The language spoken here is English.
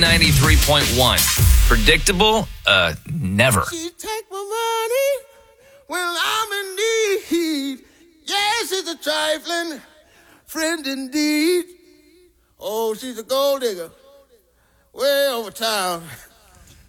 Z93.1. Predictable? Never. She take my money when I'm in need. Yes, it's a trifling friend indeed. Oh, she's a gold digger way over town.